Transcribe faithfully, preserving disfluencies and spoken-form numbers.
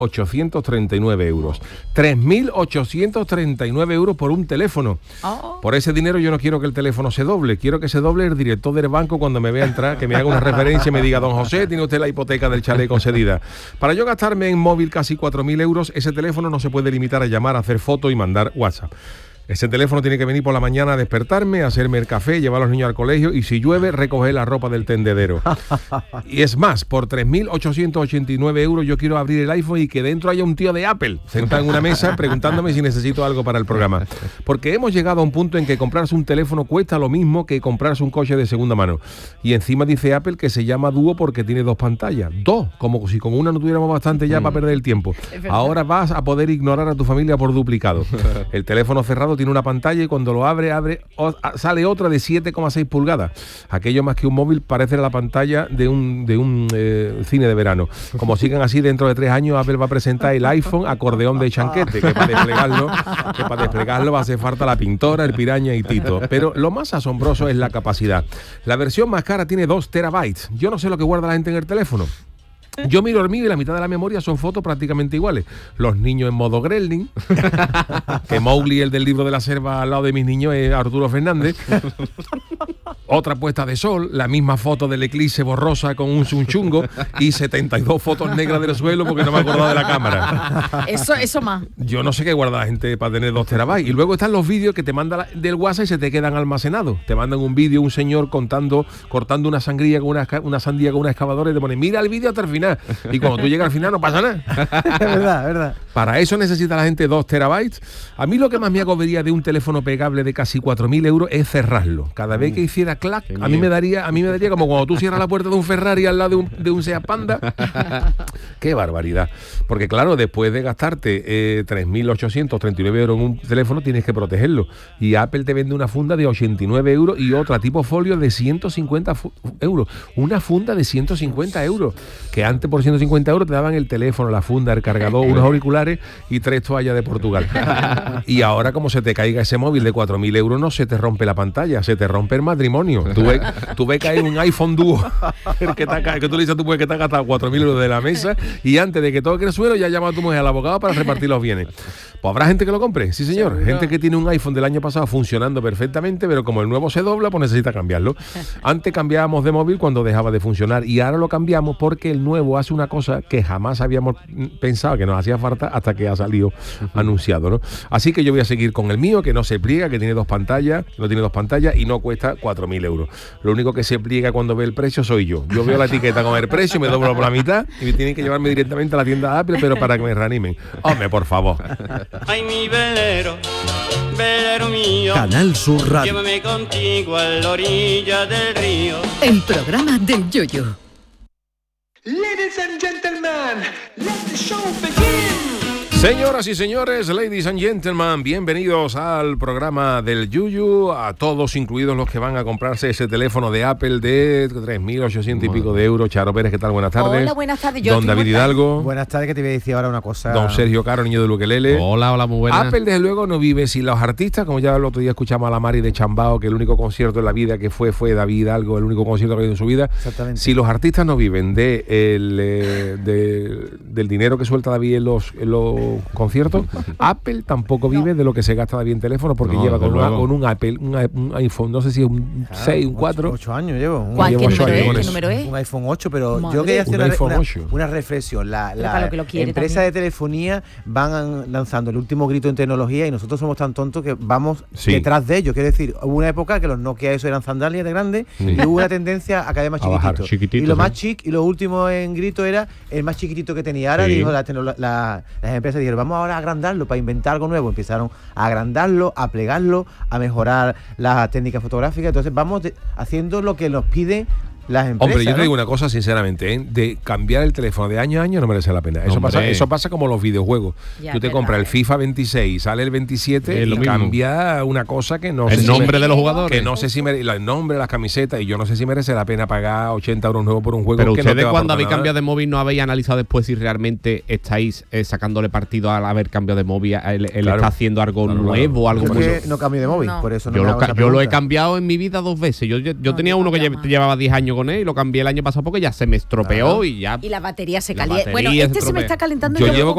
ochocientos treinta y nueve euros. tres mil ochocientos treinta y nueve euros por un teléfono. Oh. Por ese dinero yo no quiero que el teléfono se doble, quiero que se doble el director del banco cuando me vea entrar, que me haga una referencia y me diga: don José, tiene usted la hipoteca del chalet concedida. Para yo gastarme en móvil casi cuatro mil euros, ese teléfono no se puede limitar a llamar, a hacer fotos y mandar WhatsApp. Ese teléfono tiene que venir por la mañana a despertarme, a hacerme el café, llevar a los niños al colegio y si llueve, recoger la ropa del tendedero. Y es más, por tres mil ochocientos ochenta y nueve euros yo quiero abrir el iPhone y que dentro haya un tío de Apple sentado en una mesa preguntándome si necesito algo para el programa. Porque hemos llegado a un punto en que comprarse un teléfono cuesta lo mismo que comprarse un coche de segunda mano. Y encima dice Apple que se llama dúo porque tiene dos pantallas. Dos, como si con una no tuviéramos bastante ya mm. para perder el tiempo. Ahora vas a poder ignorar a tu familia por duplicado. El teléfono cerrado tiene una pantalla y cuando lo abre, abre o, sale otra de siete coma seis pulgadas. Aquello más que un móvil parece la pantalla de un, de un eh, cine de verano. Como sigan así, dentro de tres años Apple va a presentar el iPhone acordeón de chanquete, que para desplegarlo, que para desplegarlo va a hacer falta la pintora, el piraña y Tito. Pero lo más asombroso es la capacidad. La versión más cara tiene dos terabytes. Yo no sé lo que guarda la gente en el teléfono. Yo miro el mío y la mitad de la memoria son fotos prácticamente iguales. Los niños en modo Gremlin, que Mowgli, el del libro de la selva, al lado de mis niños es Arturo Fernández. Otra puesta de sol, la misma foto del eclipse borrosa con un chungo y setenta y dos fotos negras del suelo porque no me he acordado de la cámara. Eso, eso más. Yo no sé qué guarda la gente para tener dos terabytes. Y luego están los vídeos que te manda del WhatsApp y se te quedan almacenados. Te mandan un vídeo, un señor contando, cortando una sangría con una, una sandía con una excavadora y te ponen, mira el vídeo hasta el final. Y cuando tú llegas al final no pasa nada. Es verdad, es verdad. Para eso necesita la gente dos terabytes. A mí lo que más me agobiaría de un teléfono pegable de casi cuatro mil euros es cerrarlo. Cada vez que hiciera clac, a mí me daría, a mí me daría como cuando tú cierras la puerta de un Ferrari al lado de un, de un Seat Panda. Qué barbaridad. Porque claro, después de gastarte eh, tres mil ochocientos treinta y nueve euros en un teléfono, tienes que protegerlo. Y Apple te vende una funda de ochenta y nueve euros y otra tipo folio de ciento cincuenta euros. Una funda de ciento cincuenta euros. Que antes por ciento cincuenta euros te daban el teléfono, la funda, el cargador, unos auriculares y tres toallas de Portugal. Y ahora, como se te caiga ese móvil de cuatro mil euros, no se te rompe la pantalla, se te rompe el matrimonio. Tú ves, tú ves caer un iPhone dúo, el que, te, que tú le dices a tu mujer que te ha gastado cuatro mil euros de la mesa y antes de que toque el suelo ya llama a tu mujer al abogado para repartir los bienes. Pues habrá gente que lo compre, sí señor. ¿Seguro? Gente que tiene un iPhone del año pasado funcionando perfectamente, pero como el nuevo se dobla, pues necesita cambiarlo. Antes cambiábamos de móvil cuando dejaba de funcionar y ahora lo cambiamos porque el nuevo hace una cosa que jamás habíamos pensado que nos hacía falta hasta que ha salido uh-huh. anunciado, ¿no? Así que yo voy a seguir con el mío, que no se pliega, que tiene dos pantallas, que no tiene dos pantallas y no cuesta cuatro mil euros. Lo único que se pliega cuando ve el precio soy yo. Yo veo la etiqueta con el precio, me doblo por la mitad y me tienen que llevarme directamente a la tienda de Apple, pero para que me reanimen. Hombre, por favor. Ay, mi velero, velero mío. Canal Sur Radio. Llévame contigo a la orilla del río. El programa del Yoyo. Ladies and gentlemen, let the show begin. Señoras y señores, ladies and gentlemen, bienvenidos al programa del Yuyu, a todos, incluidos los que van a comprarse ese teléfono de Apple de tres mil ochocientos y pico de euros. Charo Pérez, ¿qué tal? Buenas tardes. Hola, buenas tardes. Yo Don David Hidalgo. Buenas tardes, que te voy a decir ahora una cosa. Don Sergio Caro, niño del ukelele. Hola, hola, muy buenas. Apple, desde luego, no vive sin los artistas, como ya el otro día escuchamos a la Mari de Chambao, que el único concierto en la vida que fue fue David Hidalgo, el único concierto que ha ido en su vida. Exactamente. Si los artistas no viven de el, eh, de, del dinero que suelta David en los, en los conciertos, Apple tampoco vive de lo que se gasta David en teléfono, porque no, lleva con, una, con un Apple, un, un iPhone, no sé si es un claro, seis, un cuatro. ocho años llevo. ¿Cuál, llevo ¿qué, número años es? ¿Qué número es? Un iPhone ocho, pero Madre. yo quería hacer un una, iPhone una, ocho. una reflexión. La, la empresa también. de telefonía van lanzando el último grito en tecnología y nosotros somos tan tontos que vamos sí. detrás de ellos. Quiero decir, hubo una época que los Nokia eso eran sandalias de grandes sí. y hubo una tendencia a cada vez más chiquititos. Chiquitito, y lo sí. más chic, y lo último en grito era el más chiquitito que tenía. Ahora sí. dijo la, la, la, las empresas dijeron, vamos ahora a agrandarlo para inventar algo nuevo. Empezaron a agrandarlo, a plegarlo, a mejorar la técnica fotográfica. Entonces vamos de, haciendo lo que nos piden las empresas. Hombre, yo te ¿no? digo una cosa sinceramente, ¿eh? De cambiar el teléfono de año a año no merece la pena. Eso pasa, eso pasa como los videojuegos. Ya, tú te compras el FIFA veintiséis, sale el veintisiete y cambia una cosa que no el sé nombre si de los jugadores. Que no sé si merece, el nombre, las camisetas, y yo no sé si merece la pena pagar ochenta euros nuevos por un juego. Pero que ustedes no te va cuando a habéis nada. cambiado de móvil no habéis analizado después si realmente estáis eh, sacándole partido al haber cambiado de móvil, él, él claro. está haciendo algo claro, nuevo, claro. algo Yo muy... que no cambio de móvil, no. por eso no yo, me lo, hago esa yo lo he pregunta. cambiado en mi vida dos veces. Yo, yo, yo No, tenía yo uno que cambia lle- más. llevaba diez años con él y lo cambié el año pasado porque ya se me estropeó Claro. y ya... Y la batería se La calienta. batería Bueno, se este se me estropea. está calentando. Yo y llevo lo